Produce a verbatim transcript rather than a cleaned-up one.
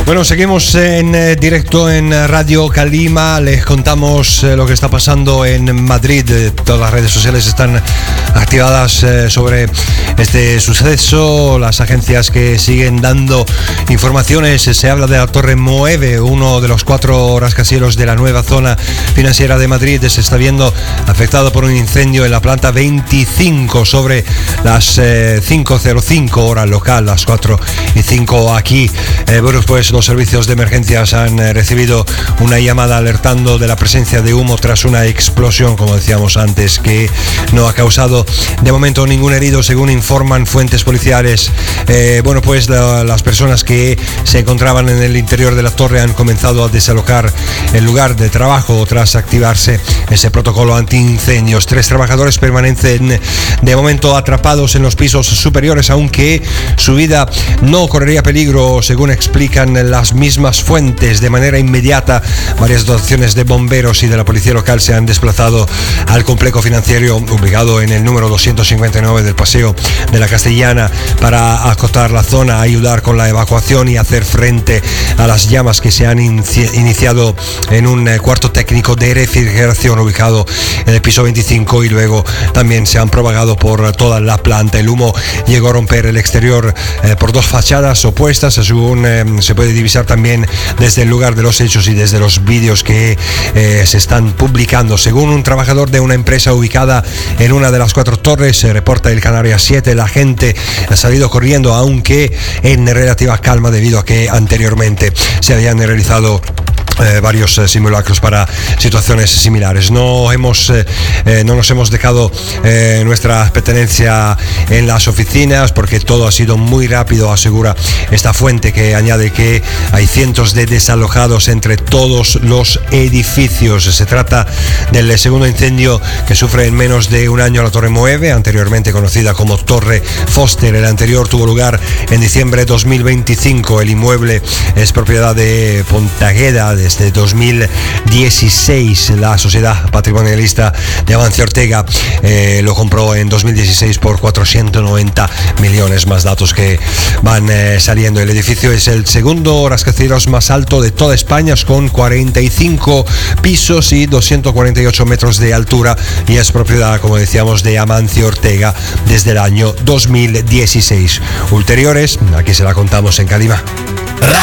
Bueno, seguimos en eh, directo en Radio Calima. Les contamos eh, lo que está pasando en Madrid. Eh, todas las redes sociales están activadas eh, sobre este suceso. Las agencias que siguen dando informaciones. Se habla de la Torre Moeve, uno de los cuatro rascacielos de la nueva zona financiera de Madrid. Se está viendo afectado por un incendio en la planta veinticinco sobre las eh, cinco cero cinco hora local, las cuatro y cinco aquí. Eh, bueno, pues los servicios de emergencias han eh, recibido una llamada alertando de la presencia de humo tras una explosión, como decíamos antes, que no ha causado de momento ningún herido, según informan fuentes policiales. Eh, bueno, pues la, las personas que se encontraban en el interior de la torre han comenzado a desalojar el lugar de trabajo tras activarse ese protocolo antiincendios. Tres trabajadores permanecen de momento atrapados en los pisos superiores, aunque su vida no correría peligro, según explican las mismas fuentes. De manera inmediata, varias dotaciones de bomberos y de la policía local se han desplazado al complejo financiero ubicado en el número doscientos cincuenta y nueve del Paseo de la Castellana para acotar la zona, ayudar con la evacuación y hacer frente a las llamas que se han inici- iniciado en un eh, cuarto técnico de refrigeración ubicado en el piso veinticinco, y luego también se han propagado por toda la planta. El humo llegó a romper el exterior eh, por dos fachadas opuestas, según eh, se puede divisar también desde el lugar de los hechos y desde los vídeos que eh, se están publicando. Según un trabajador de una empresa ubicada en una de las cuatro torres, se reporta el Canarias siete, la gente ha salido corriendo, aunque en relativa calma, debido a que anteriormente se habían realizado Eh, varios eh, simulacros para situaciones similares. No hemos eh, eh, no nos hemos dejado eh, nuestra pertenencia en las oficinas porque todo ha sido muy rápido, asegura esta fuente, que añade que hay cientos de desalojados entre todos los edificios. Se trata del segundo incendio que sufre en menos de un año la Torre Moeve, anteriormente conocida como Torre Foster. El anterior tuvo lugar en diciembre de dos mil veinticinco. El inmueble es propiedad de Pontagueda de desde dos mil dieciséis. La sociedad patrimonialista de Amancio Ortega eh, lo compró en dos mil dieciséis por cuatrocientos noventa millones. Más datos que van eh, saliendo. El edificio es el segundo rascacielos más alto de toda España, con cuarenta y cinco pisos y doscientos cuarenta y ocho metros de altura, y es propiedad, como decíamos, de Amancio Ortega desde el año dos mil dieciséis. Ulteriores, aquí se la contamos en Calima.